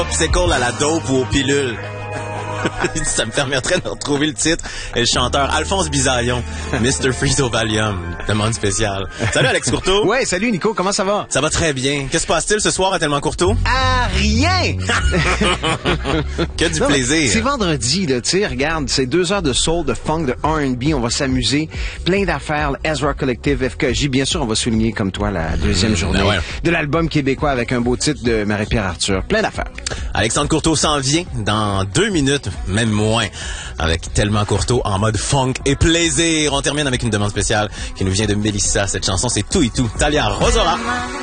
popsicle à la dope ou aux pilules. Ça me permettrait de retrouver le titre et le chanteur Alphonse Bisaillon, Mr. Freeze au Valium, demande spéciale. Salut Alex Courteau. Ouais, salut Nico, comment ça va? Ça va très bien. Qu'est-ce qui se passe-t-il ce soir à Tellement Courteau? Ah, rien! Que du plaisir. C'est vendredi, là, tu sais, regarde, c'est 2 heures de soul, de funk, de R&B, on va s'amuser. Plein d'affaires, Ezra Collective, FKJ. Bien sûr, on va souligner, comme toi, la deuxième journée de l'album québécois avec un beau titre de Marie-Pierre Arthur. Plein d'affaires. Alexandre Courteau s'en vient dans 2 minutes, même moins, avec Tellement Courteau en mode funk et plaisir. On termine avec une demande spéciale qui nous vient de Mélissa. Cette chanson, c'est Tout et Tout, Talia Rosora.